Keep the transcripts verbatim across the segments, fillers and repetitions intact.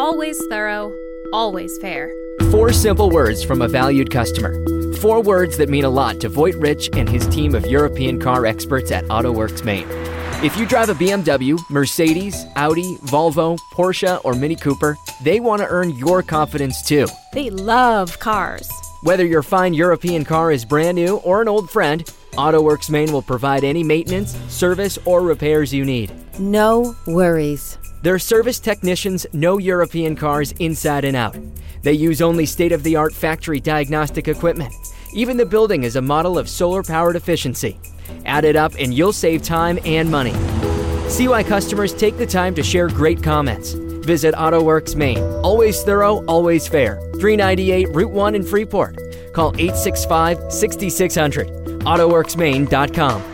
Always thorough, always fair. Four simple words from a valued customer. Four words that mean a lot to Voigt Rich and his team of European car experts at AutoWorks Maine. If you drive a B M W, Mercedes, Audi, Volvo, Porsche, or Mini Cooper, they want to earn your confidence too. They love cars. Whether your fine European car is brand new or an old friend, AutoWorks Maine will provide any maintenance, service, or repairs you need. No worries. Their service technicians know European cars inside and out. They use only state-of-the-art factory diagnostic equipment. Even the building is a model of solar-powered efficiency. Add it up and you'll save time and money. See why customers take the time to share great comments. Visit AutoWorks Maine. Always thorough, always fair. three ninety-eight Route one in Freeport. Call eight six five, six six zero zero. auto works maine dot com.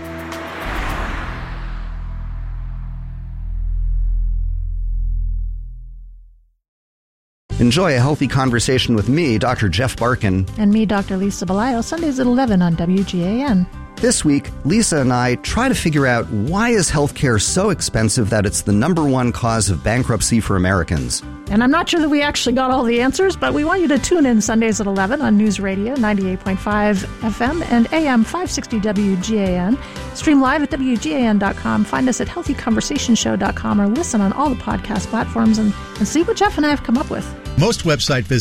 Enjoy a healthy conversation with me, Doctor Jeff Barkin. And me, Doctor Lisa Belayo, Sundays at eleven on W G A N. This week, Lisa and I try to figure out why is healthcare so expensive that it's the number one cause of bankruptcy for Americans. And I'm not sure that we actually got all the answers, but we want you to tune in Sundays at eleven on News Radio ninety-eight point five F M and A M five sixty W G A N. Stream live at W G A N dot com. Find us at healthy conversation show dot com or listen on all the podcast platforms and, and see what Jeff and I have come up with. Most website visitors